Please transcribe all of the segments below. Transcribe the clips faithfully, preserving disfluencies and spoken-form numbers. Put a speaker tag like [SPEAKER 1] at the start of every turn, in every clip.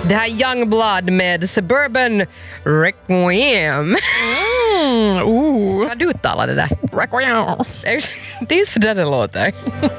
[SPEAKER 1] Det här Youngblood med Suburban Requiem.
[SPEAKER 2] Mm, oh.
[SPEAKER 1] Kan du uttala det där?
[SPEAKER 2] Requiem.
[SPEAKER 1] Det är så där det låter.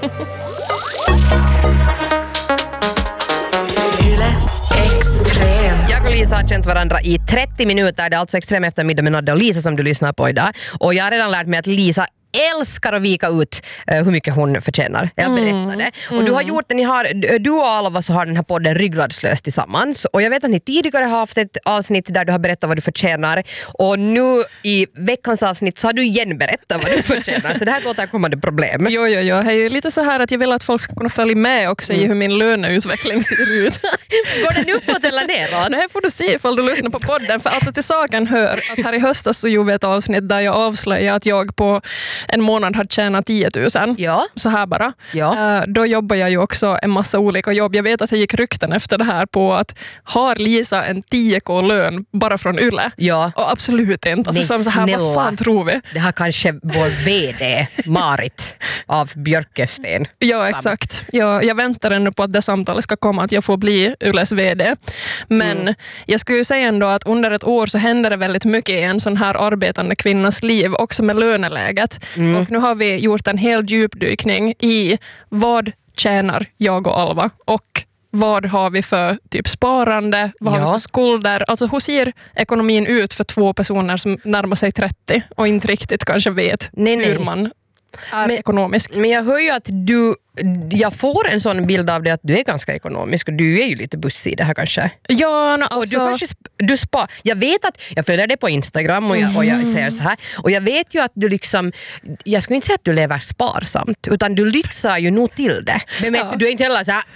[SPEAKER 1] Jag och Lisa har känt varandra i trettio minuter. Det är alltså Extrem eftermiddag med Nadja och Lisa som du lyssnar på idag. Och jag har redan lärt mig att Lisa älskar att vika ut uh, hur mycket hon förtjänar. Jag berättade. Mm. Och du har gjort det, ni har, du och Alva så har den här podden Ryggradslös tillsammans. Och jag vet att ni tidigare har haft ett avsnitt där du har berättat vad du förtjänar. Och nu i veckans avsnitt så har du igen berättat vad du förtjänar. Så det här är ett återkommande problem.
[SPEAKER 2] Jo, jo, jo. Det är ju lite så här att jag vill att folk ska kunna följa med också mm. i hur min löneutveckling ser ut.
[SPEAKER 1] Går den uppåt eller neråt?
[SPEAKER 2] Nej, får du se ifall du lyssnar på podden. För alltså till saken hör att här i höstas så gjorde vi ett avsnitt där jag avslöjade att jag på en månad hade tjänat tio tusen.
[SPEAKER 1] Ja.
[SPEAKER 2] Så här bara.
[SPEAKER 1] Ja.
[SPEAKER 2] Uh, då jobbar jag ju också en massa olika jobb. Jag vet att jag gick rykten efter det här på att har Lisa en tio k-lön bara från Yle?
[SPEAKER 1] Ja.
[SPEAKER 2] Och absolut inte. Alltså, som så här,
[SPEAKER 1] snälla.
[SPEAKER 2] vad fan tror vi?
[SPEAKER 1] Det har kanske vår vd Marit av Björkesten.
[SPEAKER 2] Ja,
[SPEAKER 1] Stam.
[SPEAKER 2] exakt. Ja, jag väntar ännu på att det samtalet ska komma, att jag får bli Yles vd. Men mm. jag skulle ju säga ändå att under ett år så händer det väldigt mycket i en sån här arbetande kvinnas liv, också med löneläget. Mm. Och nu har vi gjort en hel djupdykning i vad tjänar jag och Alva och vad har vi för typ sparande, vad ja. har vi för skulder. Alltså hur ser ekonomin ut för två personer som närmar sig trettio och inte riktigt kanske vet nej, nej. hur man är men, ekonomisk.
[SPEAKER 1] Men jag hör ju att du, jag får en sån bild av det att du är ganska ekonomisk och du är ju lite bussig i det här kanske.
[SPEAKER 2] Ja, no, alltså...
[SPEAKER 1] Och du kanske du spar. Jag vet att, jag följer dig på Instagram och jag, mm. och jag säger så här. Och jag vet ju att du liksom, jag skulle inte säga att du lever sparsamt, utan du lyxar ju nog till det. Men ja. du är inte heller så här,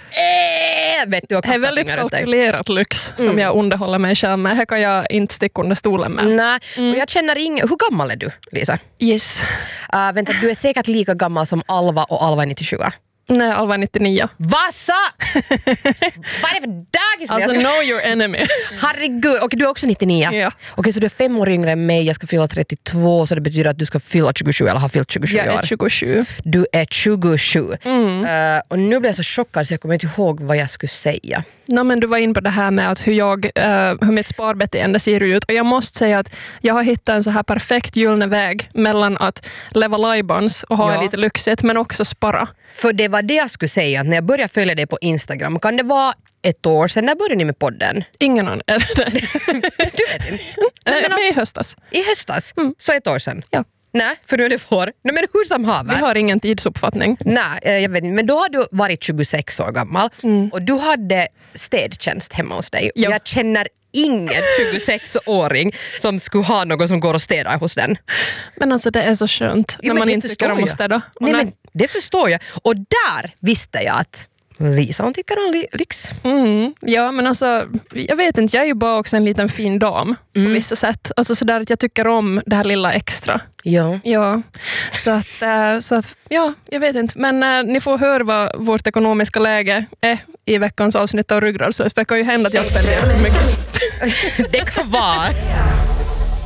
[SPEAKER 1] äh, vet du, och
[SPEAKER 2] det är väldigt kalkylerat lyx som mm. jag underhåller mig själv med. Här kan jag inte sticka under stolen med.
[SPEAKER 1] Nej, mm. och jag känner ingen, hur gammal är du, Lisa?
[SPEAKER 2] Yes.
[SPEAKER 1] Uh, vänta, du är säkert lika gammal som Alva och Alva är nittiosju.
[SPEAKER 2] Nej, Alva är nittionio.
[SPEAKER 1] Vad sa? Vad är det för dagis?
[SPEAKER 2] Alltså, know your enemy.
[SPEAKER 1] Herregud, okej, okay, du är också nittionio.
[SPEAKER 2] Ja.
[SPEAKER 1] Okej, så du är fem år yngre än mig, jag ska fylla trettiotvå, så det betyder att du ska fylla tjugosju eller har fyllt tjugosju år.
[SPEAKER 2] Jag är tjugosju.
[SPEAKER 1] Du är tjugosju.
[SPEAKER 2] Mm.
[SPEAKER 1] Uh, och nu blir jag så chockad så jag kommer inte ihåg vad jag skulle säga.
[SPEAKER 2] No, men du var in på det här med att hur, jag, uh, hur mitt sparbeteende ser ut. Och jag måste säga att jag har hittat en så här perfekt gyllene väg mellan att leva lajbans och ha ja. lite lyxigt, men också spara. För
[SPEAKER 1] det var det jag skulle säga, att när jag började följa dig på Instagram, kan det vara ett år sedan? När började ni med podden?
[SPEAKER 2] Ingen aning.
[SPEAKER 1] Du vet inte.
[SPEAKER 2] Nej, men i höstas.
[SPEAKER 1] I höstas? Mm. Så ett år sedan?
[SPEAKER 2] Ja.
[SPEAKER 1] Nej, för nu är det får. Nej, men hur som haver.
[SPEAKER 2] Vi har ingen tidsuppfattning.
[SPEAKER 1] Nej, jag vet inte. Men då har du varit tjugosex år gammal mm. och du hade städtjänst hemma hos dig. Ja. Jag känner ingen tjugosexåring som skulle ha någon som går och städar hos den.
[SPEAKER 2] Men alltså det är så skönt
[SPEAKER 1] jo,
[SPEAKER 2] när man inte tycker om att städa.
[SPEAKER 1] Nej, men det förstår jag. Och där visste jag att Lisa, hon tycker om lyx.
[SPEAKER 2] Mm, ja, men alltså, jag vet inte, jag är ju bara också en liten fin dam mm. på vissa sätt. Alltså sådär att jag tycker om det här lilla extra.
[SPEAKER 1] Ja.
[SPEAKER 2] Ja, så att, äh, så att ja, jag vet inte. Men äh, ni får höra vad vårt ekonomiska läge är i veckans avsnitt av Ryggrad. Så det kan ju hända att jag spenderar för mycket.
[SPEAKER 1] Det kan vara.